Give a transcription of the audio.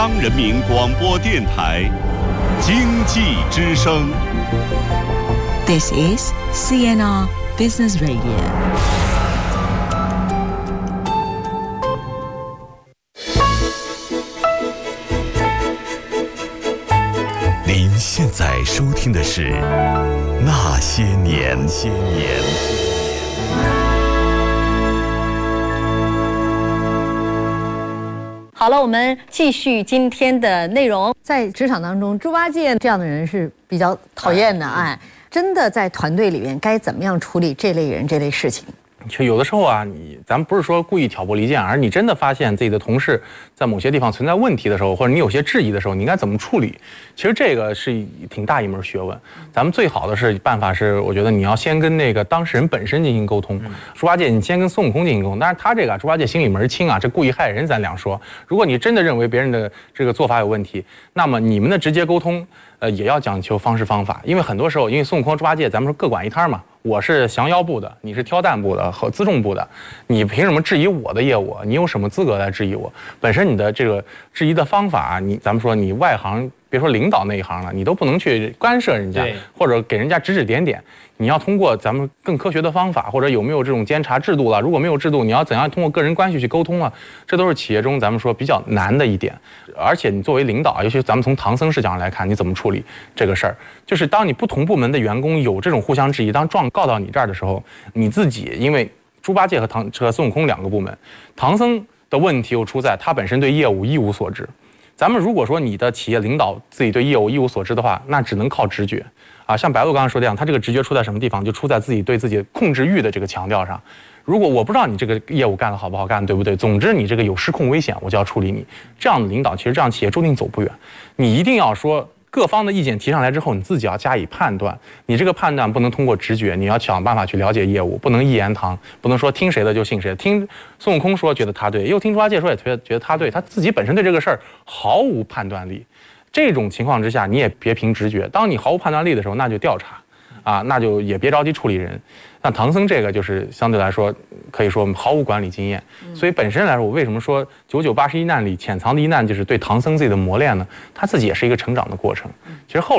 中央人民广播电台经济之声。 This is CNR Business Radio。 您现在收听的是《那些年》。 好了，我们继续今天的内容。在职场当中，猪八戒这样的人是比较讨厌的，真的在团队里面该怎么样处理这类人这类事情？ 其实有的时候啊，咱们不是说故意挑拨离间，而你真的发现自己的同事在某些地方存在问题的时候，或者你有些质疑的时候，你应该怎么处理？其实这个是挺大一门学问。咱们最好的办法是，我觉得你要先跟那个当事人本身进行沟通。猪八戒，你先跟孙悟空进行沟通。但是他猪八戒心里门清啊，这故意害人咱两说。如果你真的认为别人的这个做法有问题，那么你们的直接沟通，也要讲求方式方法。因为很多时候，因为孙悟空、猪八戒，咱们说各管一摊嘛。我是降妖部的，你是挑担部的和辎重部的，你凭什么质疑我的业务？你有什么资格来质疑我？本身你的这个质疑的方法，咱们说你外行，别说领导那一行了，你都不能去干涉人家，或者给人家指指点点。你要通过咱们更科学的方法，或者有没有这种监察制度了？如果没有制度，你要怎样通过个人关系去沟通了？这都是企业中咱们说比较难的一点。而且你作为领导，尤其咱们从唐僧视角上来看，你怎么处理这个事儿？就是当你不同部门的员工有这种互相质疑，当状告到你这儿的时候，你自己因为猪八戒和孙悟空两个部门，唐僧的问题又出在他本身对业务一无所知。咱们如果说你的企业领导自己对业务一无所知的话，那只能靠直觉啊。像白鹿刚刚说的样，他这个直觉出在什么地方？就出在自己对自己控制欲的这个强调上。如果我不知道你这个业务干得好不好干，对不对？总之你这个有失控危险，我就要处理你。这样的领导，其实这样企业注定走不远。你一定要说各方的意见提上来之后，你自己要加以判断。你这个判断不能通过直觉，你要想办法去了解业务，不能一言堂，不能说听谁的就信谁的。听孙悟空说觉得他对，又听猪八戒说也觉得他对，他自己本身对这个事儿毫无判断力。这种情况之下，你也别凭直觉。当你毫无判断力的时候，那就调查，那就也别着急处理人。那唐僧这个就是相对来说可以说毫无管理经验，所以本身来说，我为什么说9981难里潜藏的一难就是对唐僧自己的磨练呢？他自己也是一个成长的过程。其实后来